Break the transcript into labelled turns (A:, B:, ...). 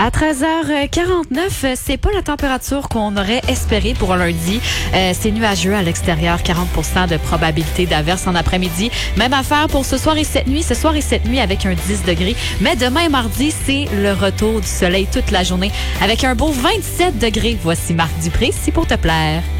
A: À 13h49, c'est pas la température qu'on aurait espéré pour un lundi. C'est nuageux à l'extérieur, 40% de probabilité d'averse en après-midi. Même affaire pour ce soir et cette nuit. Ce soir et cette nuit avec un 10 degrés. Mais demain, mardi, c'est le retour du soleil toute la journée avec un beau 27 degrés. Voici Marc Dupré, si pour te plaire.